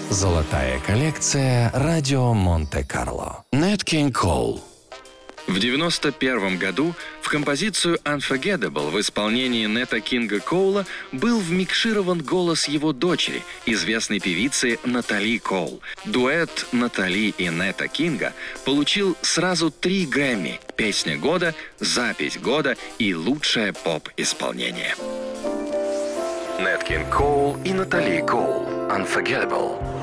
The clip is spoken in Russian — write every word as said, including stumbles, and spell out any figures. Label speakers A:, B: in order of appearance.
A: Золотая коллекция «Радио Монте-Карло». Нэт Кинг Коул.
B: В девяносто первом году в композицию «Unforgettable» в исполнении Нэта Кинга Коула был вмикширован голос его дочери, известной певицы Натали Коул. Дуэт Натали и Нэта Кинга получил сразу три Грэмми: «Песня года», «Запись года» и «Лучшее поп-исполнение».
A: Нэт Кинг Коул и Натали Коул. «Unforgettable».